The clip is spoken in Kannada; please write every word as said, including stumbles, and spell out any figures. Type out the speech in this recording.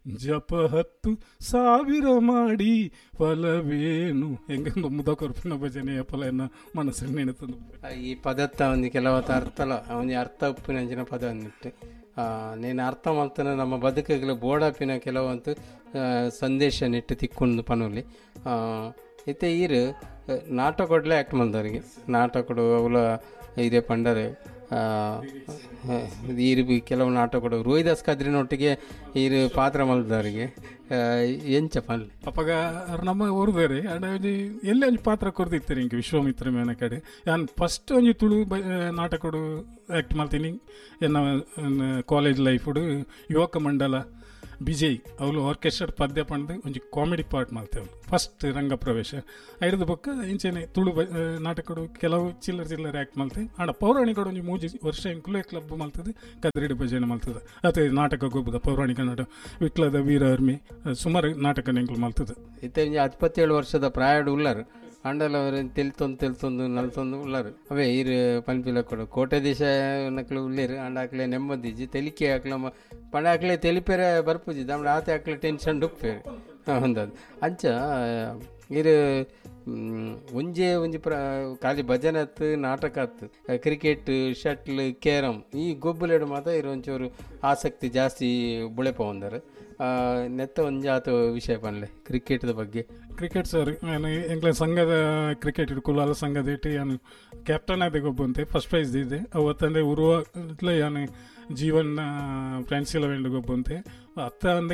ಜಪ ಹತ್ತು ಸಾವಿರ ಮಾಡಿ ಫಲವೇನು ಹೆಂಗೊಂದು ಮುದ ಕೊರ್ಪಿನ ಭಜನೆಯ ಫಲನ ಮನಸ್ಸಿಗೆ ನೆನೆತಂದು ಈ ಪದತ್ತ ಒಂದು ಕೆಲವತ್ತು ಅರ್ಥಲ ಅವನಿಗೆ ಅರ್ಥ ಉಪ್ಪಿನಂಚಿನ ಪದ ಅಂದಿಟ್ಟು ನೀನು ಅರ್ಥ ಮಾಡ್ತಾನೆ ನಮ್ಮ ಬದುಕಿಗೆ ಬೋಡಾಪಿನ ಕೆಲವಂತೂ ಸಂದೇಶ ನೆಟ್ಟು ತಿಕ್ಕೊಂಡು ಪನೋಲಿ ಇತ್ತೆ ಈರು ನಾಟಕೊಡ್ಲೆ ಆ್ಯಕ್ಟ್ ಮಾಡ್ದವ್ರಿಗೆ ನಾಟಕೊಡು ಅವಳ ಇದೇ ಪಂಡರೆ ಈರು ಕೆಲವು ನಾಟಕೊಡು ರೋಹಿದಾಸ್ ಕದ್ರಿನೊಟ್ಟಿಗೆ ಈರು ಪಾತ್ರ ಮಲ್ದವರಿಗೆ ಎಂಚ ಪಲ್ಲೆ ಅಪ್ಪಾಗ ನಮ್ಮ ಊರ್ದಾರೆ ಅಡ ಎಲ್ಲೇ ಒಂಜಿ ಪಾತ್ರ ಕೊಡ್ದಿರ್ತಾರೆ ಹಿಂಗೆ ವಿಶ್ವಾಮಿತ್ರ ಮೇನ ಕಡೆ ನಾನು ಫಸ್ಟ್ ಒಂಜಿ ತುಳು ಬ ನಾಟಕಡು ಆ್ಯಕ್ಟ್ ಮಾಡ್ತೀನಿ ಎನ್ನ ಕಾಲೇಜ್ ಲೈಫುಡು ಯುವಕ ಮಂಡಲ ಬಿಜಯ್ ಅವಳು ಆರ್ಕೆಸ್ಟ್ರಾ ಪದ್ಯ ಪಂಡು ಒಂಜಿ ಕಾಮಿಡಿ ಪಾರ್ಟ್ ಮಾಡ್ತೇವೆ ಫಸ್ಟ್ ರಂಗ ಪ್ರವೇಶ ಐಡದ ಬೊಕ್ಕ ಇಂಚೆನೆ ತುಳು ಬ ನಾಟಕಡು ಕೆಲವು ಚಿಲ್ಲರ್ ಚಿಲ್ಲರ್ ಆ್ಯಕ್ಟ್ ಮಾಡ್ತೇವೆ ಆಡ ಪೌರಾಣಿಕಡು ಒಂಜಿ ಮೂಜಿ ವರ್ಷ ಎಂಕುಲೇ ಕ್ಲಬ್ ಮಾಡ್ತದೆ ಕದ್ರಿಡಿ ಭಜನೆ ಮಾಡ್ತದೆ ಅದೇ ನಾಟಕ ಗೊಬ್ಬದ ಪೌರಾಣಿಕ ನಾಟಕ ವಿಟ್ಲದ ವೀರ ಆರ್ಮಿ ಸುಮಾರು ನಾಟಕ ಎಂಕುಲು ಮಾಡ್ತದೆ ಇತ್ತೆ ಹತ್ತೇಳು ವರ್ಷದ ಪ್ರಾಯಡ್ ಉಳ್ಳಾರು ಅಂಡಲ ಅವರು ತೆಲ್ತೊಂದು ತೆಲ್ತೊಂದು ನಲ್ತೊಂದು ಉಳ್ಳಾರು ಅವೇ ಈರು ಪನ್ಪಿಲ ಕೊಡು ಕೋಟೆ ದೇಶ ನಕ್ಲು ಉಳ್ಳೇರು ಅಂಡ ಹಾಕ್ಲೆ ನೆಮ್ಮದಿಜಿ ತೆಲಿಕೆ ಹಾಕ್ಲ ಪಂಡ ಹಾಕ್ಲೆ ತೆಲಿಪೇರೆ ಬರ್ಪುಜಿ ದಮ್ಡ ಆತೆ ಹಾಕ್ಲೆ ಟೆನ್ಷನ್ ಡುಪ್ಪೇರು ಒಂದದು ಅಂಚ ಇರು ಒಂಜೇ ಒಂಜಿ ಪ್ರ ಖಾಲಿ ಭಜನೆ ಹತ್ತು ನಾಟಕ ಹತ್ತು ಕ್ರಿಕೆಟ್ ಶಟ್ಲ್ ಕೇರಮ್ ಈ ಗೊಬ್ಬುಲೆಡು ಮಾತ್ರ ಇರು ಒಂಚೂರು ಆಸಕ್ತಿ ಜಾಸ್ತಿ ಬುಳೆಪ ಒಂದರು ನೆತ್ತ ಒಂಜಿ ಆತ ವಿಷಯ ಪನ್ಲೆ ಕ್ರಿಕೆಟ್ದ ಬಗ್ಗೆ ಕ್ರಿಕೆಟ್ ಸರ್ ನಾನು ಎಂಕ್ಲೆ ಸಂಘದ ಕ್ರಿಕೆಟ್ ಇಡು ಕುಲಾಲ ಸಂಘದ ಇಟ್ಟು ನಾನು ಕ್ಯಾಪ್ಟನ್ ಆದ ಗೊಬ್ಬಂತೆ ಫಸ್ಟ್ ಪ್ರೈಸ್ ದಿದ್ದೆ ಅವತ್ತಂದರೆ ಉರುವ ಯಾನು ಜೀವನ ಫ್ರೆಂಡ್ಸ್ ಎಲ್ಲ ವೆಂಡು ಗೊಬ್ಬಂತೆ ಅತ್ತ ಅಂದೆ